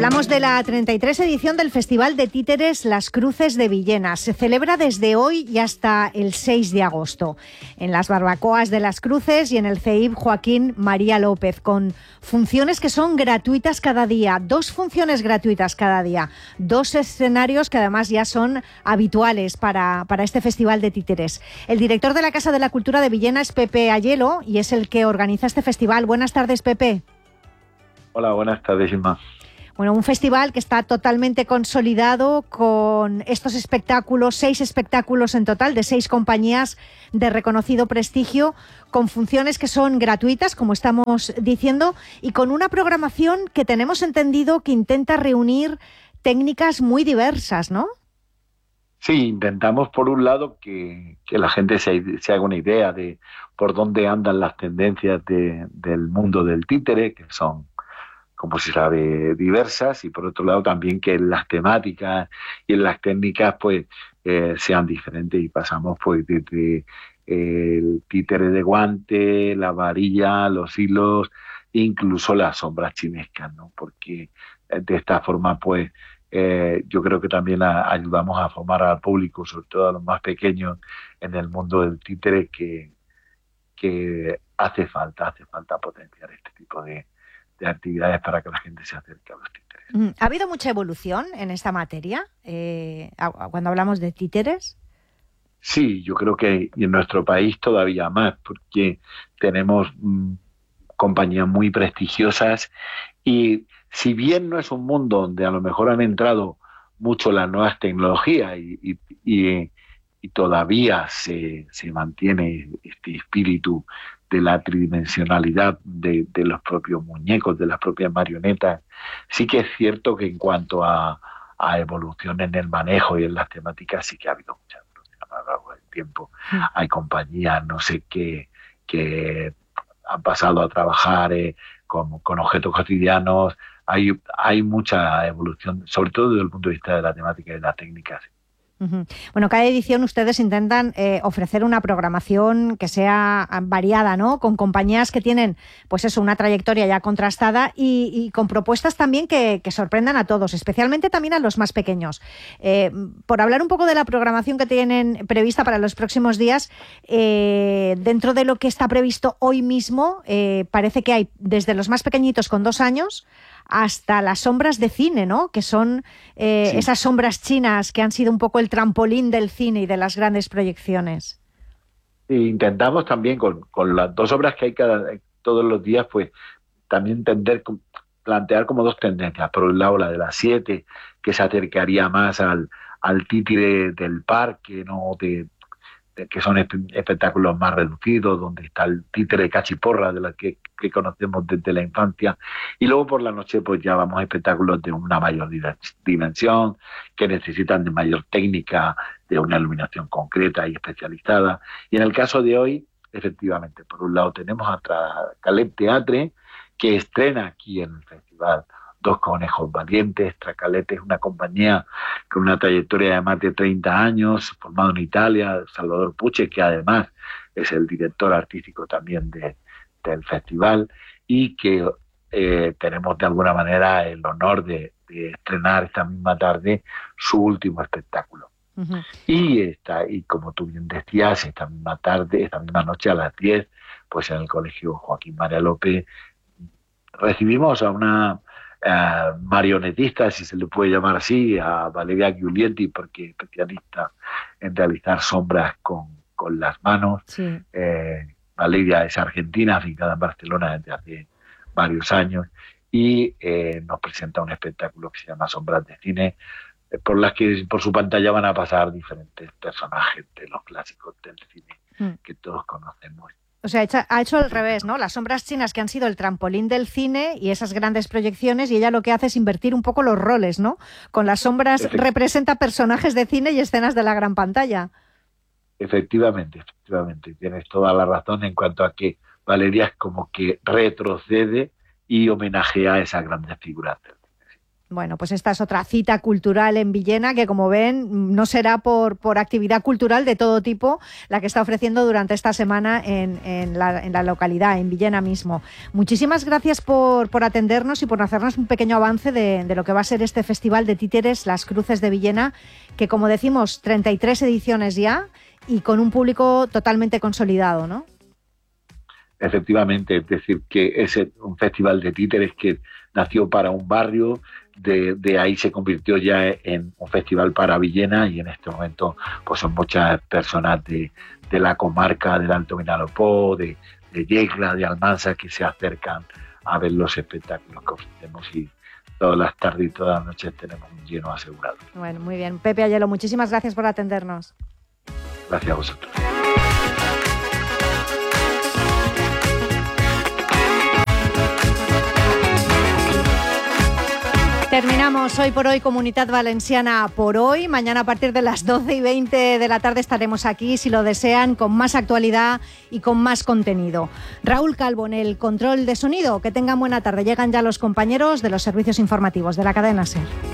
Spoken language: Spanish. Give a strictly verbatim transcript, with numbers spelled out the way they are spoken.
Hablamos de la treinta y tres edición del Festival de Títeres Las Cruces de Villena. Se celebra desde hoy y hasta el seis de agosto en las barbacoas de Las Cruces y en el C E I B Joaquín María López, con funciones que son gratuitas cada día, dos funciones gratuitas cada día, dos escenarios que además ya son habituales para, para este Festival de Títeres. El director de la Casa de la Cultura de Villena es Pepe Ayelo y es el que organiza este festival. Buenas tardes, Pepe. Hola, buenas tardes, Inma. Bueno, un festival que está totalmente consolidado con estos espectáculos, seis espectáculos en total de seis compañías de reconocido prestigio, con funciones que son gratuitas, como estamos diciendo, y con una programación que tenemos entendido que intenta reunir técnicas muy diversas, ¿no? Sí, intentamos por un lado que, que la gente se, se haga una idea de por dónde andan las tendencias de, del mundo del títere, que son, como se sabe, diversas, y por otro lado también que las temáticas y las técnicas pues eh, sean diferentes, y pasamos pues desde eh, el títere de guante, la varilla, los hilos, incluso las sombras chinescas, ¿no? Porque de esta forma pues eh, yo creo que también a, ayudamos a formar al público, sobre todo a los más pequeños, en el mundo del títere, que, que hace falta, hace falta potenciar este tipo de de actividades para que la gente se acerque a los títeres. ¿Ha habido mucha evolución en esta materia eh, cuando hablamos de títeres? Sí, yo creo que en nuestro país todavía más, porque tenemos mmm, compañías muy prestigiosas, y si bien no es un mundo donde a lo mejor han entrado mucho las nuevas tecnologías y, y, y, y todavía se, se mantiene este espíritu de la tridimensionalidad de, de los propios muñecos, de las propias marionetas, sí que es cierto que en cuanto a, a evolución en el manejo y en las temáticas sí que ha habido mucha evolución a lo largo del tiempo. Sí. Hay compañías, no sé qué, que han pasado a trabajar eh, con, con objetos cotidianos. Hay, hay mucha evolución, sobre todo desde el punto de vista de la temática y de las técnicas. Uh-huh. Bueno, cada edición ustedes intentan eh, ofrecer una programación que sea variada, ¿no? Con compañías que tienen, pues eso, una trayectoria ya contrastada y, y con propuestas también que, que sorprendan a todos, especialmente también a los más pequeños. Eh, por hablar un poco de la programación que tienen prevista para los próximos días, eh, dentro de lo que está previsto hoy mismo, eh, parece que hay desde los más pequeñitos con dos años hasta las sombras de cine, ¿no? Que son eh, sí. esas sombras chinas que han sido un poco el trampolín del cine y de las grandes proyecciones. Sí, intentamos también con, con las dos obras que hay cada todos los días, pues también tender, plantear como dos tendencias. Por un lado la de las siete, que se acercaría más al, al títere del parque, ¿no? De, que son espectáculos más reducidos, donde está el títere cachiporra de la que, que conocemos desde la infancia, y luego por la noche pues ya vamos a espectáculos de una mayor dimensión, que necesitan de mayor técnica, de una iluminación concreta y especializada. Y en el caso de hoy, efectivamente, por un lado tenemos a Tracalet Teatre, que estrena aquí en el festival Dos Conejos Valientes. Tracalet es una compañía con una trayectoria de más de treinta años, formado en Italia, Salvador Puche, que además es el director artístico también de, del festival, y que eh, tenemos de alguna manera el honor de, de estrenar esta misma tarde su último espectáculo. Uh-huh. Y, esta, y como tú bien decías, esta misma tarde, esta misma noche a las diez, pues en el Colegio Joaquín María López, recibimos a una Uh, marionetista, si se le puede llamar así, a Valeria Giulietti, porque es especialista en realizar sombras con, con las manos. Sí. Eh, Valeria es argentina, afincada en Barcelona desde hace varios años, y eh, nos presenta un espectáculo que se llama Sombras de Cine, eh, por las que por su pantalla van a pasar diferentes personajes de los clásicos del cine mm. que todos conocemos. O sea, ha hecho al revés, ¿no? Las sombras chinas que han sido el trampolín del cine y esas grandes proyecciones, y ella lo que hace es invertir un poco los roles, ¿no? Con las sombras representa personajes de cine y escenas de la gran pantalla. Efectivamente, efectivamente. Tienes toda la razón en cuanto a que Valeria es como que retrocede y homenajea a esas grandes figuras del cine. Bueno, pues esta es otra cita cultural en Villena que, como ven, no será por, por actividad cultural de todo tipo la que está ofreciendo durante esta semana en, en, la, en la localidad, en Villena mismo. Muchísimas gracias por, por atendernos y por hacernos un pequeño avance de, de lo que va a ser este Festival de Títeres, Las Cruces de Villena, que, como decimos, treinta y tres ediciones ya y con un público totalmente consolidado, ¿no? Efectivamente, es decir, que es un festival de títeres que nació para un barrio, de, de ahí se convirtió ya en un festival para Villena y en este momento pues son muchas personas de, de la comarca del Alto Vinalopó, de, de Yecla, de Almansa, que se acercan a ver los espectáculos que ofrecemos y todas las tardes y todas las noches tenemos un lleno asegurado. Bueno, muy bien. Pepe Ayelo, muchísimas gracias por atendernos. Gracias a vosotros. Terminamos Hoy por Hoy Comunitat Valenciana por hoy. Mañana a partir de las doce y veinte de la tarde estaremos aquí, si lo desean, con más actualidad y con más contenido. Raúl Calvo en el control de sonido. Que tengan buena tarde. Llegan ya los compañeros de los servicios informativos de la cadena SER.